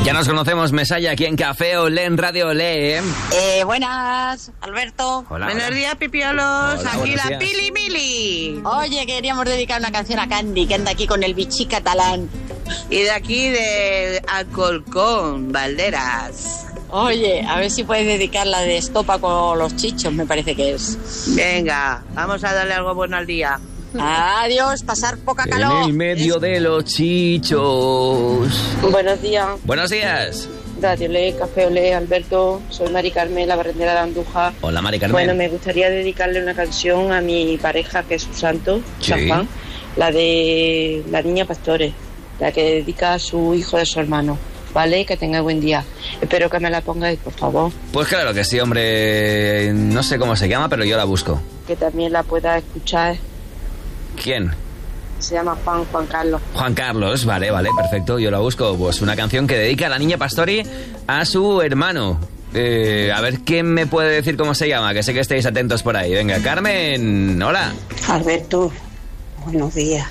Ya nos conocemos, Mesaya, aquí en Café Olé, en Radio Olé, ¿eh? Buenas, Alberto. Hola, Buenos hola. días, pipiolos. Hola, Aquí buenos la días. Pili Mili. Oye, queríamos dedicar una canción a Candy, que anda aquí con el bichí catalán. Y de aquí de Alcorcón, Valderas. Oye, a ver si puedes dedicar la de Estopa con los chichos, me parece que es. Venga, vamos a darle algo bueno al día. Adiós, pasar poca calor. En el medio de los chichos. Buenos días, Buenos días. Radio Olé, Café Olé, Alberto, soy Mari Carmen, la barrendera de Andújar. Hola, Mari Carmen. Bueno, me gustaría dedicarle una canción a mi pareja, que es su santo, Sí. San Juan, la de La Niña Pastore, la que dedica a su hijo de su hermano. Vale, que tenga buen día. Espero que me la pongáis, por favor, Pues claro que sí, hombre. No sé cómo se llama, pero yo la busco. que también la pueda escuchar. ¿Quién? Se llama Juan Carlos. Juan Carlos, vale, perfecto, yo la busco. Pues una canción que dedica a la niña Pastori a su hermano. A ver quién me puede decir cómo se llama, que sé que estáis atentos por ahí. Venga, Carmen, hola. Alberto, buenos días.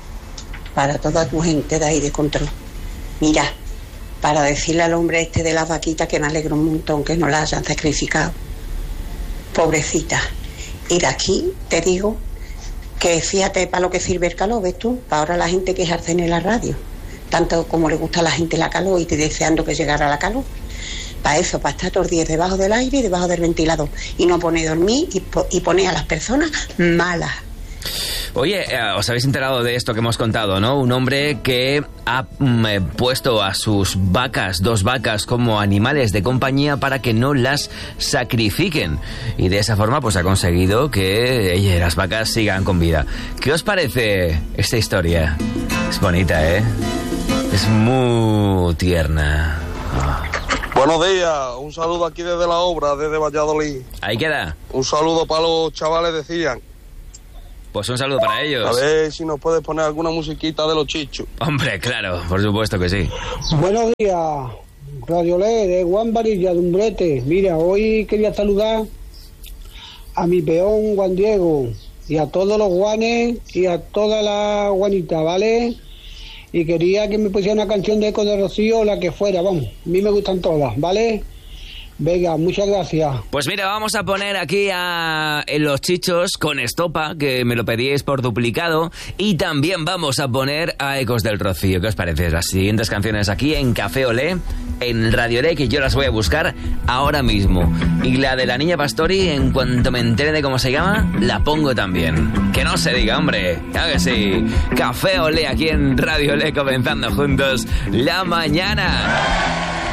Para toda tu gente de ahí de control. Mira, para decirle al hombre este de las vaquitas que me alegro un montón que no las hayan sacrificado. Pobrecita. Y de aquí te digo que fíjate para lo que sirve el calor, ¿ves tú? Para ahora la gente quejarse en la radio. Tanto como le gusta a la gente la calor y te deseando que llegara la calor. Para eso, para estar todos los días debajo del aire y debajo del ventilador. Y no pone dormir y pone a las personas malas. Oye, os habéis enterado de esto que hemos contado, ¿no? Un hombre que ha puesto a sus vacas, 2 vacas, como animales de compañía para que no las sacrifiquen. Y de esa forma, pues ha conseguido que las vacas sigan con vida. ¿Qué os parece esta historia? Es bonita, ¿eh? Es muy tierna. Ah. Buenos días, un saludo aquí desde la obra, desde Valladolid. Ahí queda. Un saludo para los chavales de Cian. Pues un saludo para ellos. A ver si nos puedes poner alguna musiquita de los chichos. Hombre, claro, por supuesto que sí. Buenos días, Radio Olé, de Juan Varilla, de Umbrete. Mira, hoy quería saludar a mi peón Juan Diego y a todos los Juanes y a toda la Juanita, ¿vale? Y quería que me pusiera una canción de Eco de Rocío, la que fuera, vamos, a mí me gustan todas, ¿vale? Venga, muchas gracias. Pues mira, vamos a poner aquí en los chichos con Estopa, que me lo pedíais por duplicado, y también vamos a poner a Ecos del Rocío. ¿Qué os parece? Las siguientes canciones aquí en Café Olé, en Radio Olé, que yo las voy a buscar ahora mismo. Y la de la niña Pastori, en cuanto me entere de cómo se llama, la pongo también. Que no se diga, hombre. Claro que sí. Café Olé aquí en Radio Olé, comenzando juntos la mañana.